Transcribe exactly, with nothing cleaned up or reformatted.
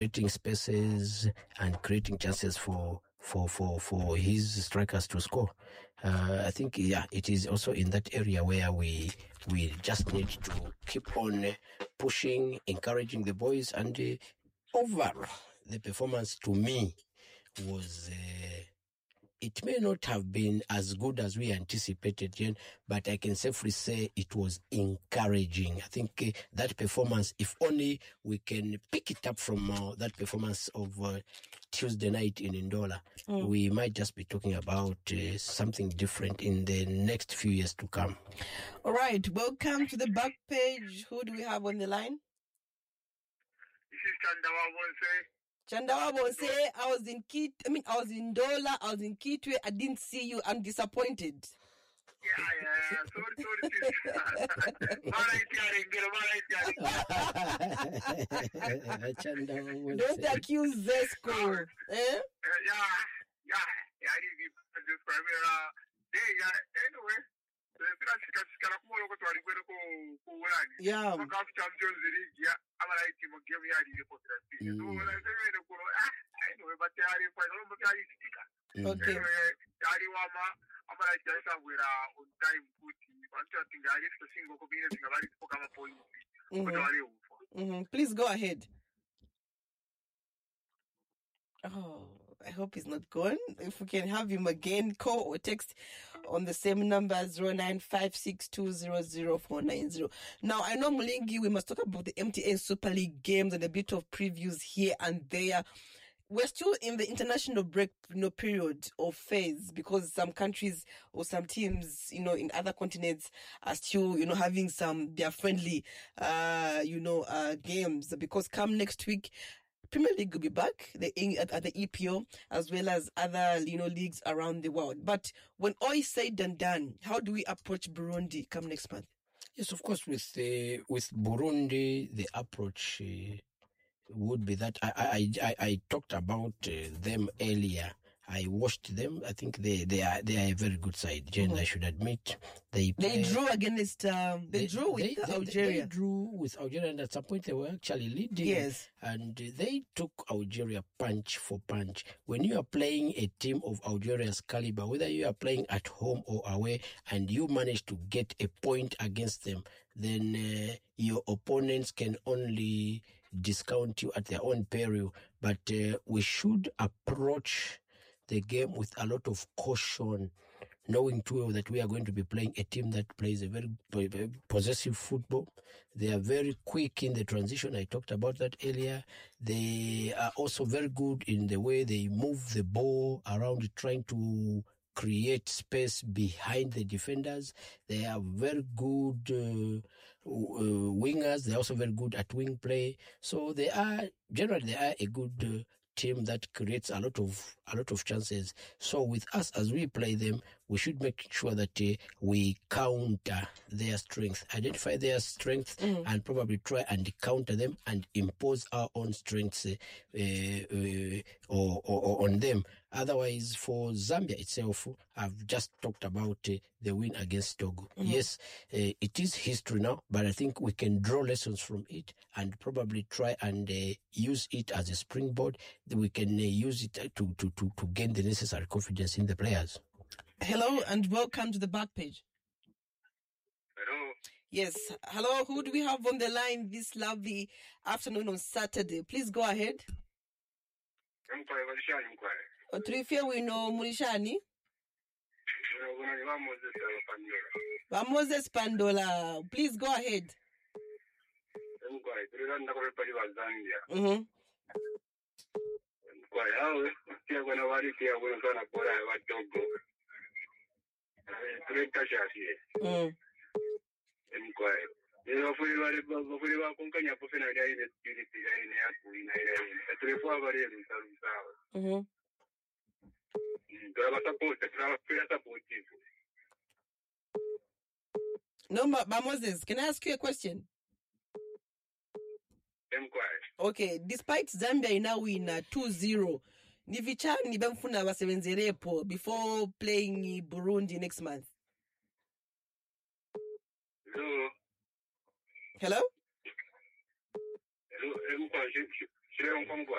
creating spaces and creating chances for for for for his strikers to score. Uh, I think yeah, it is also in that area where we we just need to keep on uh, pushing, encouraging the boys, and uh, overall the performance to me was. Uh, It may not have been as good as we anticipated, Jen, but I can safely say it was encouraging. I think uh, that performance, if only we can pick it up from uh, that performance of uh, Tuesday night in Ndola, mm. we might just be talking about uh, something different in the next few years to come. All right, welcome to the back page. Who do we have on the line? This is Chandawa Bonse. Chandawa Bonse, I was in Kit. I mean, I was in Ndola. I was in Kitwe. I didn't see you. I'm disappointed. Yeah, yeah. Sorry, sorry, sis. Don't accuse Zesco. Uh, eh? Uh, yeah, yeah. Yeah, I didn't just for me. Uh, yeah. Anyway, the Pirates can come over to a good go. Yeah. Champions League. Yeah. I'm like him give me a idea for that. So when I say the Kuro, I know, but they are in final, but they are sticker. Okay. Anyway, Ariwama, I'm like just with on time putty. One thing I used to single community about it for come point. Mm-hmm. Please go ahead. Oh, I hope he's not gone. If we can have him again, call or text on the same number, zero nine five six two zero zero four nine zero. Now, I know, Mulingi, we must talk about the M T N Super League games and a bit of previews here and there. We're still in the international break, you know, period or phase, because some countries or some teams, you know, in other continents are still, you know, having some, their friendly, uh, you know, uh, games, because come next week, Premier League will be back the, at, at the E P O, as well as other, you know, leagues around the world. But when all is said and done, how do we approach Burundi come next month? Yes, of course, with uh, with Burundi, the approach uh, would be that I I I, I talked about uh, them earlier. I watched them. I think they, they are they are a very good side. Jen, mm-hmm. I should admit, they play, they drew against um, they, they drew with they, Algeria. They, they drew with Algeria, and at some point they were actually leading. Yes, and they took Algeria punch for punch. When you are playing a team of Algeria's caliber, whether you are playing at home or away, and you manage to get a point against them, then uh, your opponents can only discount you at their own peril. But uh, we should approach the game with a lot of caution, knowing too well that we are going to be playing a team that plays a very, very possessive football. They are very quick in the transition. I talked about that earlier. They are also very good in the way they move the ball around, trying to create space behind the defenders. They are very good uh, uh, wingers. They're also very good at wing play. So they are, generally, they are a good uh, team that creates a lot of a lot of chances. So with us, as we play them, we should make sure that uh, we counter their strength, identify their strength, mm. and probably try and counter them and impose our own strengths uh, uh, or, or, or on them. Otherwise, for Zambia itself, I've just talked about uh, the win against Togo. Mm-hmm. Yes, uh, it is history now, but I think we can draw lessons from it and probably try and uh, use it as a springboard. We can uh, use it to, to, to, to gain the necessary confidence in the players. Hello and welcome to the back page. Hello. Yes. Hello. Who do we have on the line this lovely afternoon on Saturday? Please go ahead. Otrifia wino Mulishani. Moses Pandola. Please go ahead. Mm-hmm. Mm. Mm-hmm. No, but Moses, can I ask you a question? Okay, despite Zambia now win uh, two zero, Nivichani bemfuna basebenzerepo before playing Burundi next month. Hello. Hello? Hello,